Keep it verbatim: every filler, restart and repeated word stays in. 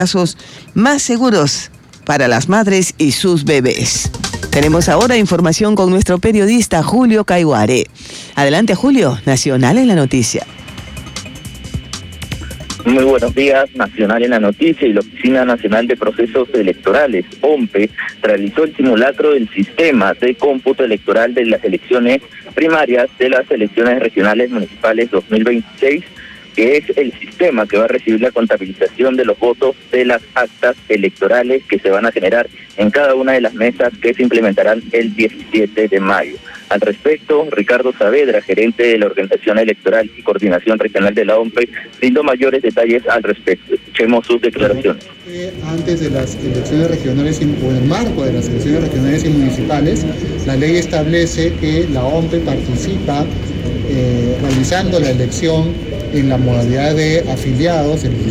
Casos más seguros para las madres y sus bebés. Tenemos ahora información con nuestro periodista Julio Caiguare. Adelante, Julio, Nacional en la Noticia. Muy buenos días. Nacional en la Noticia y la Oficina Nacional de Procesos Electorales, O M P E, realizó el simulacro del sistema de cómputo electoral de las elecciones primarias de las elecciones regionales municipales dos mil veintiséis, que es el sistema que va a recibir la contabilización de los votos de las actas electorales que se van a generar en cada una de las mesas que se implementarán el diecisiete de mayo. Al respecto, Ricardo Saavedra, gerente de la Organización Electoral y Coordinación Regional de la O M P E, brindó mayores detalles al respecto. Escuchemos sus declaraciones. Antes de las elecciones regionales o en el marco de las elecciones regionales y municipales, la ley establece que la O M P E participa eh, realizando la elección en la modalidad de afiliados, el